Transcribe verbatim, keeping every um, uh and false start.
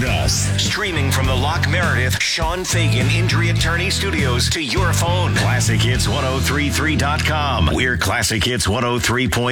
found us. Streaming from the Lock Meredith Sean Fagan Injury Attorney Studios to your phone. classic hits ten thirty-three dot com. We're Classic Hits one oh three point